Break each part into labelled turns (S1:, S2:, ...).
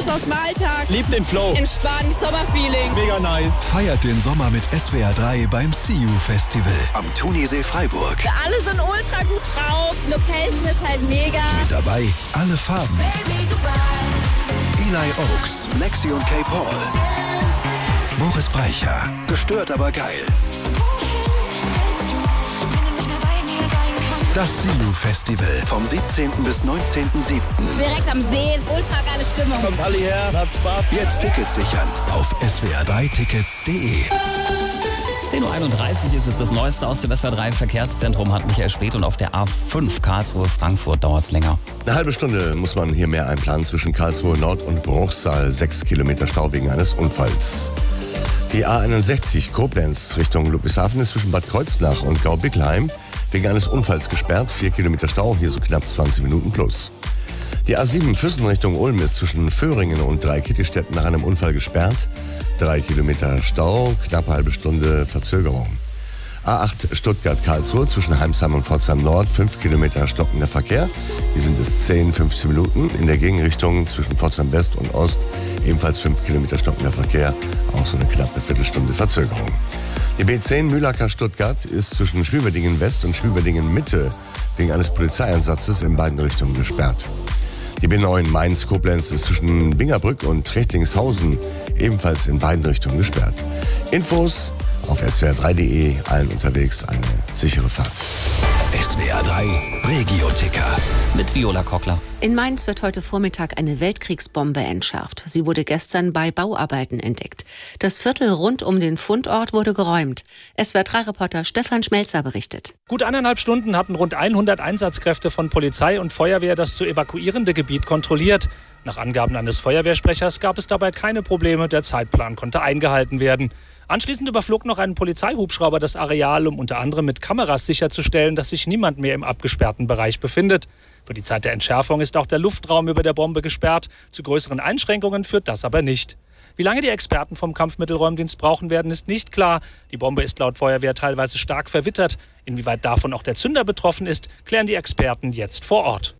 S1: raus aus dem Alltag.
S2: Liebt den Flow.
S1: Entspannt, Sommerfeeling.
S2: Mega nice.
S3: Feiert den Sommer mit SWR 3 beim See You Festival am Thunisee Freiburg.
S1: Alle sind ultra gut drauf. Location ist halt mega.
S3: Mit dabei alle Farben. Eli Oaks, Lexi und Kay Paul. Boris Brejcha, gestört aber geil. Das See You Festival vom 17. bis 19.07.
S1: Direkt am See, ultra geile Stimmung.
S2: Kommt alle her, habt Spaß.
S3: Jetzt Tickets sichern auf swr3tickets.de.
S4: 10.31 Uhr ist es. Das Neueste aus dem SWR 3 Verkehrszentrum hat Michael Späth und auf der A5 Karlsruhe-Frankfurt dauert es länger.
S5: Eine halbe Stunde muss man hier mehr einplanen zwischen Karlsruhe Nord und Bruchsal. 6 Kilometer Stau wegen eines Unfalls. Die A61 Koblenz Richtung Ludwigshafen ist zwischen Bad Kreuznach und Gau-Bickelheim wegen eines Unfalls gesperrt. 4 Kilometer Stau, hier so knapp 20 Minuten plus. Die A7 Füssen Richtung Ulm ist zwischen Föhringen und Dreikittelstedt nach einem Unfall gesperrt. 3 Kilometer Stau, knappe halbe Stunde Verzögerung. A8 Stuttgart-Karlsruhe zwischen Heimsheim und Pforzheim Nord, 5 Kilometer stockender Verkehr. Hier sind es 10, 15 Minuten. In der Gegenrichtung zwischen Pforzheim West und Ost ebenfalls 5 Kilometer stockender Verkehr, auch so eine knappe Viertelstunde Verzögerung. Die B10 Mühlacker-Stuttgart ist zwischen Schwieberdingen West und Schwieberdingen Mitte wegen eines Polizeieinsatzes in beiden Richtungen gesperrt. Die B9 Mainz-Koblenz ist zwischen Bingerbrück und Trechtingshausen ebenfalls in beiden Richtungen gesperrt. Infos auf swr3.de, allen unterwegs eine sichere Fahrt.
S3: SWR 3 Regio-Ticker.
S4: Mit Viola Kockler.
S6: In Mainz wird heute Vormittag eine Weltkriegsbombe entschärft. Sie wurde gestern bei Bauarbeiten entdeckt. Das Viertel rund um den Fundort wurde geräumt. SWR3-Reporter Stefan Schmelzer berichtet.
S7: Gut 1,5 Stunden hatten rund 100 Einsatzkräfte von Polizei und Feuerwehr das zu evakuierende Gebiet kontrolliert. Nach Angaben eines Feuerwehrsprechers gab es dabei keine Probleme. Der Zeitplan konnte eingehalten werden. Anschließend überflog noch ein Polizeihubschrauber das Areal, um unter anderem mit Kameras sicherzustellen, dass sich niemand mehr im abgesperrten Bereich befindet. Für die Zeit der Entschärfung ist auch der Luftraum über der Bombe gesperrt. Zu größeren Einschränkungen führt das aber nicht. Wie lange die Experten vom Kampfmittelräumdienst brauchen werden, ist nicht klar. Die Bombe ist laut Feuerwehr teilweise stark verwittert. Inwieweit davon auch der Zünder betroffen ist, klären die Experten jetzt vor Ort.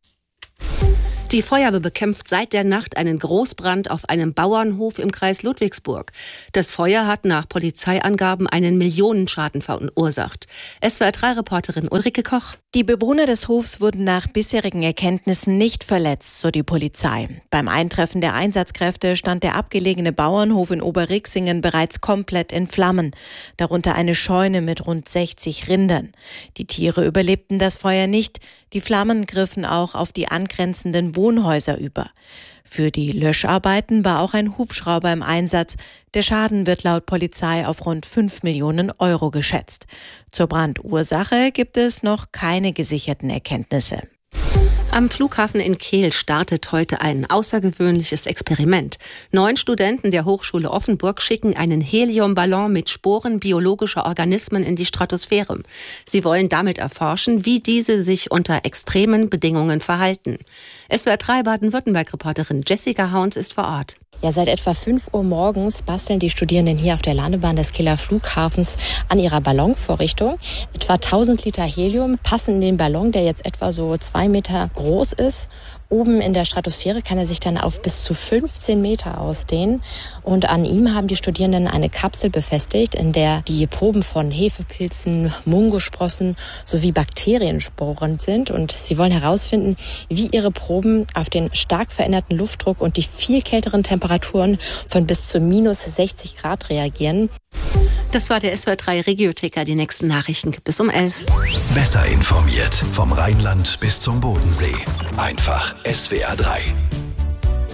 S6: Die Feuerwehr bekämpft seit der Nacht einen Großbrand auf einem Bauernhof im Kreis Ludwigsburg. Das Feuer hat nach Polizeiangaben einen Millionenschaden verursacht. SWR3-Reporterin Ulrike Koch.
S8: Die Bewohner des Hofs wurden nach bisherigen Erkenntnissen nicht verletzt, so die Polizei. Beim Eintreffen der Einsatzkräfte stand der abgelegene Bauernhof in Oberrixingen bereits komplett in Flammen. Darunter eine Scheune mit rund 60 Rindern. Die Tiere überlebten das Feuer nicht. Die Flammen griffen auch auf die angrenzenden Wohnhäuser über. Für die Löscharbeiten war auch ein Hubschrauber im Einsatz. Der Schaden wird laut Polizei auf rund 5 Millionen Euro geschätzt. Zur Brandursache gibt es noch keine gesicherten Erkenntnisse.
S6: Am Flughafen in Kehl startet heute ein außergewöhnliches Experiment. 9 Studenten der Hochschule Offenburg schicken einen Heliumballon mit Sporen biologischer Organismen in die Stratosphäre. Sie wollen damit erforschen, wie diese sich unter extremen Bedingungen verhalten. SWR3 Baden-Württemberg-Reporterin Jessica Hauns ist vor Ort.
S9: Ja, seit etwa 5 Uhr morgens basteln die Studierenden hier auf der Landebahn des Kieler Flughafens an ihrer Ballonvorrichtung. Etwa 1000 Liter Helium passen in den Ballon, der jetzt etwa so 2 Meter groß ist. Oben in der Stratosphäre kann er sich dann auf bis zu 15 Meter ausdehnen. Und an ihm haben die Studierenden eine Kapsel befestigt, in der die Proben von Hefepilzen, Mungosprossen sowie Bakteriensporen sind. Und sie wollen herausfinden, wie ihre Proben auf den stark veränderten Luftdruck und die viel kälteren Temperaturen von bis zu minus 60 Grad reagieren.
S6: Das war der SWR3 Regio-Ticker. Die nächsten Nachrichten gibt es um 11.
S3: Besser informiert vom Rheinland bis zum Bodensee. Einfach SWR 3.